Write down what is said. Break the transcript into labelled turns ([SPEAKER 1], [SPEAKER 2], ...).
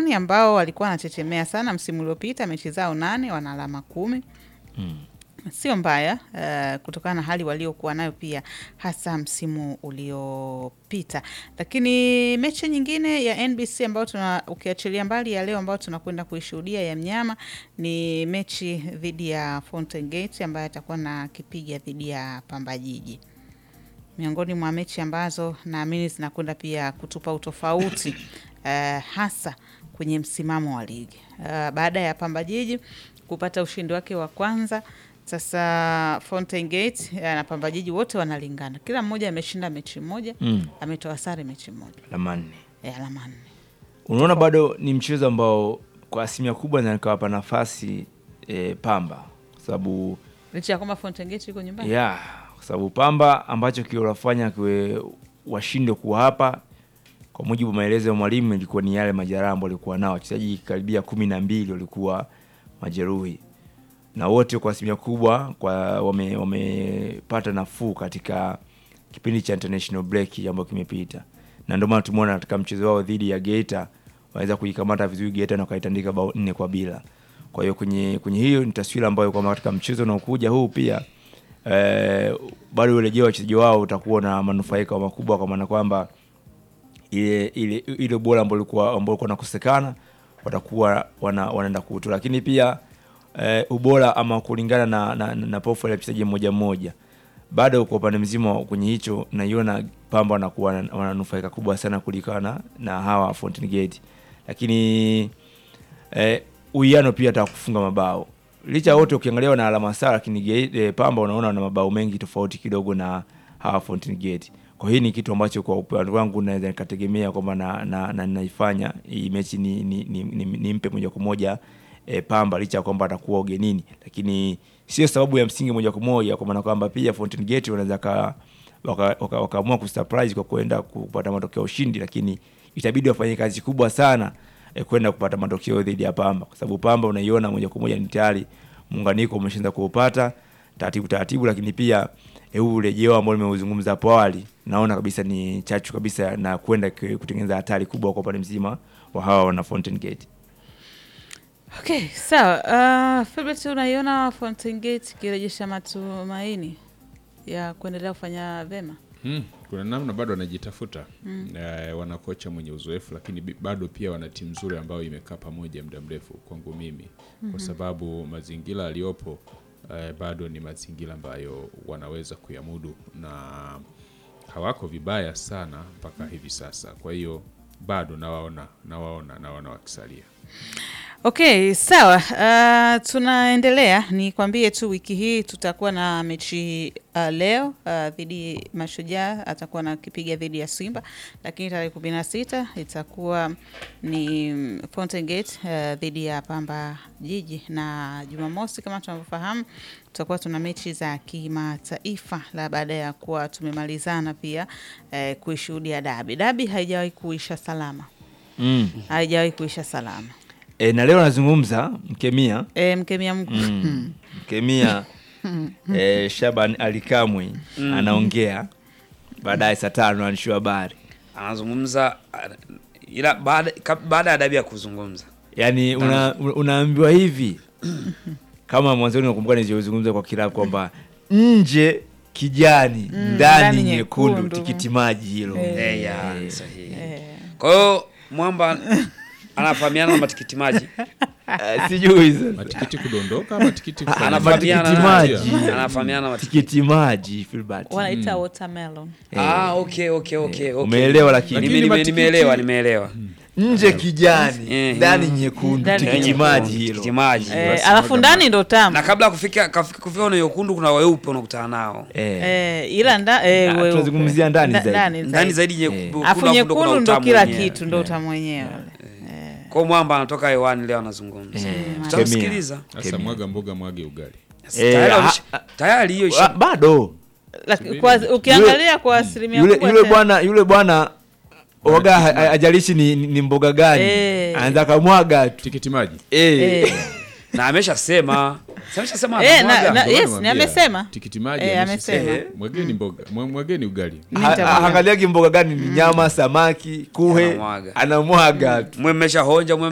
[SPEAKER 1] African ambao walikuwa wanachechemea sana msimu uliopita, mechi zao 8 wana alama 10. Sio mbaya kutokana na hali waliokuwa nayo pia hasa msimu uliopita. Lakini mechi nyingine ya NBC ambayo ukiachilia mbali ya leo ambayo tunakwenda kuishuhudia ya mnyama, ni mechi dhidi ya Fountain Gate ambayo atakuwa na kipiga dhidi ya Pamba Jiji. Miongoni mwa mechi ambazo naamini zinakwenda pia kutupa utofauti hasa kwenye msimamo wa ligi. Baada ya Pamba Jiji kupata ushindi wake wa kwanza, sasa Fountain Gate na Pamba Jiji wote wanalingana. Kila mmoja ameshinda mechi moja, ametoa sare mechi moja.
[SPEAKER 2] Alama 4.
[SPEAKER 1] Alama 4.
[SPEAKER 2] Unaona bado ni mchezo ambao kwa asilimia kubwa nikawapa nafasi Pamba, kwa sababu
[SPEAKER 1] licha ya kwamba Fountain Gate yuko nyumbani.
[SPEAKER 2] Kwa sababu Pamba ambacho kiolafanya kiwe washinde kuwa hapa, kwa mujibu wa maelezo ya mwalimu, ilikuwa ni yale majeraha ambayo walikuwa nao. Wachezaji karibia 12 walikuwa majeruhi, na wote kwa asilimia kubwa wamepata nafuu katika kipindi cha international break ambayo kimepita, na ndio maana tumeona katika mchezo wao dhidi ya Geita waweza kuikamata vizuri Geita na kaitandika bao 4-0. Kwa hiyo kwenye hiyo ni taswira ambayo kwa katika mchezo unaokuja huu pia bado urejeo wachezaji wao utakuwa na manufaika makubwa, kwa maana kwamba ile bora ambayo ilikuwa nakosekana watakuwa wanaenda kutoa. Lakini pia ubora ama kulingana na profile ya mchezaji mmoja mmoja, bado kwa upande mzima kwenye hicho naiona Pamba wanakuwa wananufaika kubwa sana kulikana na hawa Fountain Gate. Lakini uwiano pia atakufunga mabao. Licha wote ukiangalia wana alama sawa, lakini Pamba unaona wana mabao mengi tofauti kidogo na hawa Fountain Gate. Kwa hiyo ni kitu ambacho kwa upande wangu naweza nikategemea kwamba na naifanya hii mechi ni mpe moja kwa moja Pamba, licha kwamba atakuwa ugenini, lakini sio sababu ya msingi moja kwa moja, kwa maana kwamba pia Fountain Gate wanaweza wakaamua kusurprise kwa kwenda kupata matokeo ushindi, lakini itabidi wafanye kazi kubwa sana kwenda kupata matokeo dhidi ya Pamba, kwa sababu Pamba unaiona moja kwa moja ni tayari muunganiko umeshaanza kuupata taratibu, lakini pia ule jeo ambao nimeuzungumza hapo awali naona kabisa ni chachu kabisa na kwenda kutengeneza hatari kubwa kwa pale mzima wa hawa wana Fountain Gate.
[SPEAKER 1] Okay, sawa. Philbert, unaiona Fountain Gate kirejesha matumaini ya kuendelea kufanya vema?
[SPEAKER 3] Kuna namna bado wanajitafuta. Wana kocha mwenye uzoefu, lakini bado pia wana timu nzuri ambayo imekaa pamoja muda mrefu kwangu mimi. Kwa sababu mazingira aliyopo bado ni mazingira ambayo wanaweza kuyamudu na hawako vibaya sana mpaka hivi sasa. Kwa hiyo bado nawaona wakisalia.
[SPEAKER 1] Okay, sawa. Tunaendelea. Nikwambie tu wiki hii tutakuwa na mechi leo dhidi Mashujaa atakuwa na kipiga dhidi ya Simba, lakini tarehe 16 itakuwa ni Fountain Gate dhidi ya Pamba Jiji, na Jumamosi kama tunavyofahamu tutakuwa tuna mechi za kimataifa la baada ya kuwa tumemalizana pia kuishuhudia dabi. Dabi haijawahi kuisha salama. Haijawahi kuisha salama.
[SPEAKER 2] Na leo nazungumza mkemia mkemia Shaban Alikamwe anaongea baadaye saa 5 anashua habari,
[SPEAKER 4] anazungumza ila baada ya dabi ya kuzungumza,
[SPEAKER 2] yani unaambiwa hivi kama mwanzoni nakumbuka nilizungumza kwa kilabu kwamba nje kijani ndani nyekundu tikiti maji hilo.
[SPEAKER 4] Sahihi. Kwa hiyo Mwamba anafahamiana na matikiti maji.
[SPEAKER 2] Sijui hizo.
[SPEAKER 3] Matikiti kudondoka ama matikiti
[SPEAKER 4] anafahamiana na
[SPEAKER 2] matikiti maji Philbert.
[SPEAKER 1] Wanaita watermelon.
[SPEAKER 4] Okay.
[SPEAKER 2] Umeelewa? Lakini
[SPEAKER 4] nimeelewa.
[SPEAKER 2] Nje kijani ndani nyekundu tikiti maji hilo.
[SPEAKER 4] Tikiti maji.
[SPEAKER 1] Alafu ndani ndo tamu.
[SPEAKER 4] Na kabla kufika na nyekundu kuna weupe unakutana nao.
[SPEAKER 1] Ila
[SPEAKER 2] tunazungumzia
[SPEAKER 4] ndani zaidi nyekundu.
[SPEAKER 1] Afu nyekundu ndo kila kitu ndo utamu wenyewe.
[SPEAKER 4] Kwa Mwamba anatoka hewani leo anazungumza. Tutamsikiliza.
[SPEAKER 3] Sasa mwaga mboga mwage ugali.
[SPEAKER 4] Tayari hiyo
[SPEAKER 2] bado.
[SPEAKER 1] Ukiangalia kwa asilimia kubwa
[SPEAKER 2] yule bwana waga ajalishi ni mboga gani, anaanza kumwaga
[SPEAKER 3] tikiti maji.
[SPEAKER 4] Na ameshasema
[SPEAKER 1] ni amesema
[SPEAKER 3] tikiti maji,
[SPEAKER 1] amesema
[SPEAKER 3] mwageni mboga, mwageni ugali.
[SPEAKER 2] Angalia mboga gani, ni nyama, samaki, kuhe, anamwaga.
[SPEAKER 4] Mmeshahonja